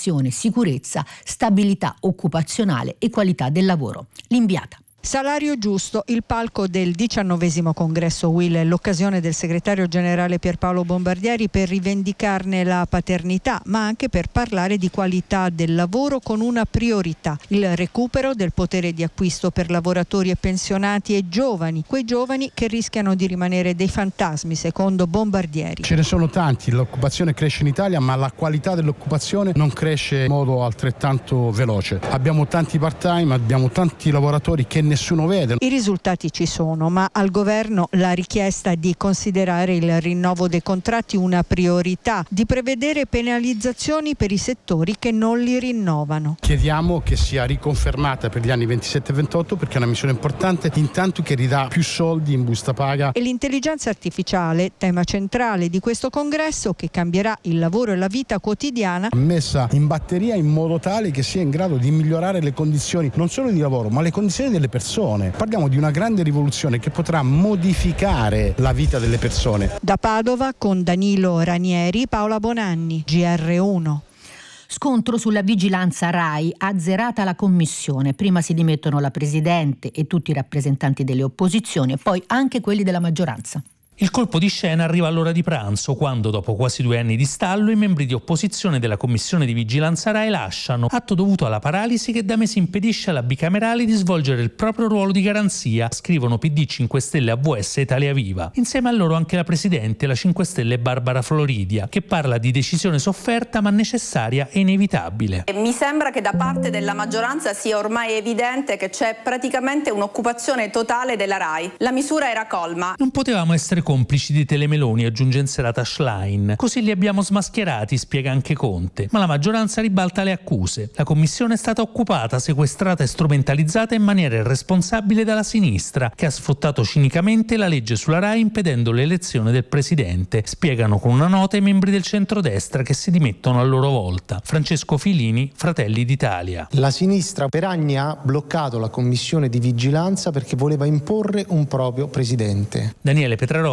formazione, sicurezza, stabilità occupazionale e qualità del lavoro. L'inviata. Salario giusto, il palco del 19° congresso UIL, l'occasione del segretario generale Pierpaolo Bombardieri per rivendicarne la paternità, ma anche per parlare di qualità del lavoro con una priorità: il recupero del potere di acquisto per lavoratori e pensionati e giovani, quei giovani che rischiano di rimanere dei fantasmi, secondo Bombardieri. Ce ne sono tanti, l'occupazione cresce in Italia, ma la qualità dell'occupazione non cresce in modo altrettanto veloce. Abbiamo tanti part-time, abbiamo tanti lavoratori che nessuno vede. I risultati ci sono, ma al governo la richiesta di considerare il rinnovo dei contratti una priorità, di prevedere penalizzazioni per i settori che non li rinnovano. Chiediamo che sia riconfermata per gli anni 27 e 28 perché è una misura importante, intanto che ridà più soldi in busta paga. E l'intelligenza artificiale, tema centrale di questo congresso che cambierà il lavoro e la vita quotidiana, messa in batteria in modo tale che sia in grado di migliorare le condizioni non solo di lavoro ma le condizioni delle persone. Parliamo di una grande rivoluzione che potrà modificare la vita delle persone. Da Padova con Danilo Ranieri, Paola Bonanni, GR1. Scontro sulla vigilanza RAI, azzerata la commissione. Prima si dimettono la Presidente e tutti i rappresentanti delle opposizioni e poi anche quelli della maggioranza. Il colpo di scena arriva all'ora di pranzo, quando dopo quasi 2 anni di stallo i membri di opposizione della commissione di vigilanza RAI lasciano, atto dovuto alla paralisi che da mesi impedisce alla bicamerale di svolgere il proprio ruolo di garanzia, scrivono PD, 5 Stelle, AVS e Italia Viva. Insieme a loro anche la Presidente, la 5 Stelle Barbara Floridia, che parla di decisione sofferta ma necessaria e inevitabile. Mi sembra che da parte della maggioranza sia ormai evidente che c'è praticamente un'occupazione totale della RAI. La misura era colma. Non potevamo essere complici di Telemeloni, aggiunge in serata Schlein. Così li abbiamo smascherati, spiega anche Conte. Ma la maggioranza ribalta le accuse. La commissione è stata occupata, sequestrata e strumentalizzata in maniera irresponsabile dalla sinistra, che ha sfruttato cinicamente la legge sulla RAI impedendo l'elezione del presidente, spiegano con una nota i membri del centrodestra che si dimettono a loro volta. Francesco Filini, Fratelli d'Italia. La sinistra per anni ha bloccato la commissione di vigilanza perché voleva imporre un proprio presidente. Daniele Petraroli,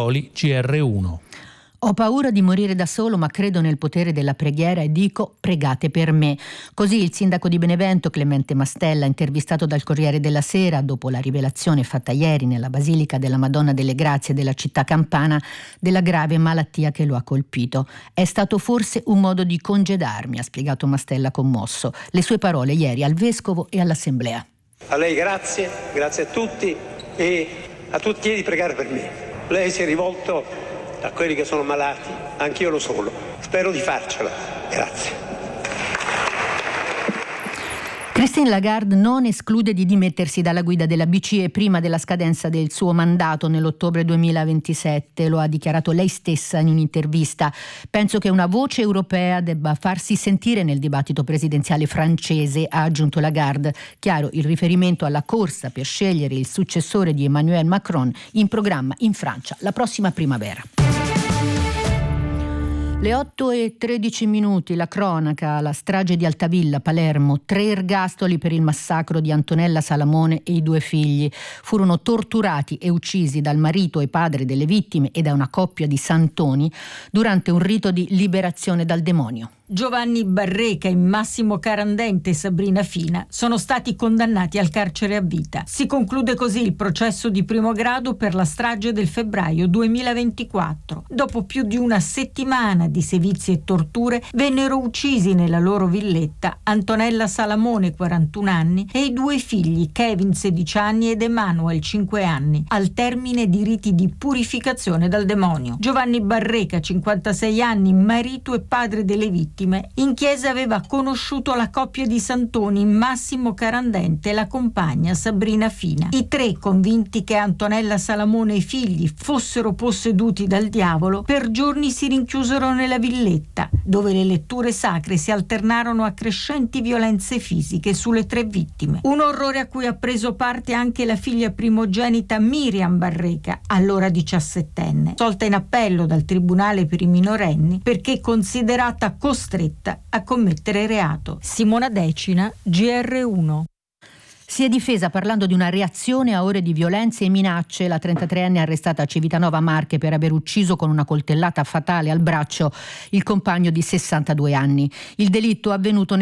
GR1. Ho paura di morire da solo, ma credo nel potere della preghiera e dico: pregate per me. Così il sindaco di Benevento, Clemente Mastella, intervistato dal Corriere della Sera dopo la rivelazione fatta ieri nella Basilica della Madonna delle Grazie della città campana della grave malattia che lo ha colpito. È stato forse un modo di congedarmi, ha spiegato Mastella commosso. Le sue parole ieri al vescovo e all'assemblea. A lei grazie a tutti e a tutti chiedi di pregare per me. Lei si è rivolto a quelli che sono malati, anch'io lo sono. Spero di farcela. Grazie. Christine Lagarde non esclude di dimettersi dalla guida della BCE prima della scadenza del suo mandato nell'ottobre 2027, lo ha dichiarato lei stessa in un'intervista. Penso che una voce europea debba farsi sentire nel dibattito presidenziale francese, ha aggiunto Lagarde. Chiaro il riferimento alla corsa per scegliere il successore di Emmanuel Macron in programma in Francia la prossima primavera. Le 8:13, la cronaca, la strage di Altavilla, Palermo, 3 ergastoli per il massacro di Antonella Salamone e i 2 figli. Furono torturati e uccisi dal marito e padre delle vittime e da una coppia di santoni durante un rito di liberazione dal demonio. Giovanni Barreca e Massimo Carandente e Sabrina Fina sono stati condannati al carcere a vita. Si conclude così il processo di primo grado per la strage del febbraio 2024. Dopo più di una settimana di sevizie e torture, vennero uccisi nella loro villetta Antonella Salamone, 41 anni, e i 2 figli, Kevin, 16 anni, ed Emanuel, 5 anni, al termine di riti di purificazione dal demonio. Giovanni Barreca, 56 anni, marito e padre delle vittime, in chiesa aveva conosciuto la coppia di santoni Massimo Carandente e la compagna Sabrina Fina. I 3, convinti che Antonella Salamone e i figli fossero posseduti dal diavolo, per giorni si rinchiusero nella villetta, dove le letture sacre si alternarono a crescenti violenze fisiche sulle 3 vittime. Un orrore a cui ha preso parte anche la figlia primogenita Miriam Barreca, allora 17enne, tolta in appello dal Tribunale per i minorenni perché considerata costretta a commettere reato. Simona Decina, GR1. Si è difesa parlando di una reazione a ore di violenze e minacce. La 33enne arrestata a Civitanova Marche per aver ucciso con una coltellata fatale al braccio il compagno di 62 anni. Il delitto avvenuto